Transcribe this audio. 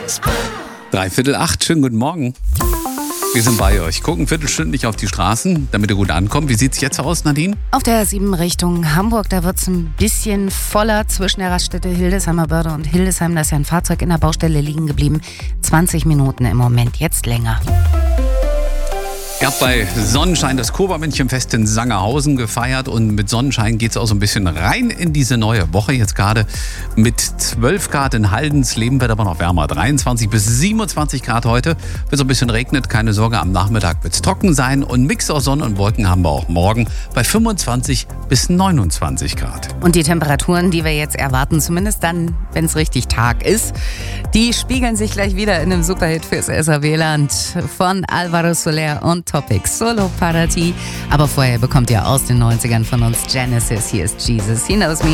7:45, schönen guten Morgen. Wir sind bei euch. Gucken viertelstündlich auf die Straßen, damit ihr gut ankommt. Wie sieht's jetzt aus, Nadine? Auf der 7 Richtung Hamburg, da wird es ein bisschen voller zwischen der Raststätte Hildesheimer Börde und Hildesheim. Da ist ja ein Fahrzeug in der Baustelle liegen geblieben. 20 Minuten im Moment, jetzt länger. Ihr habt bei Sonnenschein das Kobermännchenfest in Sangerhausen gefeiert und mit Sonnenschein geht es auch so ein bisschen rein in diese neue Woche. Jetzt gerade mit 12 Grad in Haldens, Leben wird aber noch wärmer. 23 bis 27 Grad heute. Wenn es ein bisschen regnet, keine Sorge, am Nachmittag wird es trocken sein und Mix aus Sonne und Wolken haben wir auch morgen bei 25 bis 29 Grad. Und die Temperaturen, die wir jetzt erwarten, zumindest dann, wenn es richtig Tag ist, die spiegeln sich gleich wieder in einem Superhit fürs SAW-Land von Alvaro Soler und Topic, Solo Party. Aber vorher bekommt ihr aus den 90ern von uns Genesis. Hier ist Jesus, He Knows Me.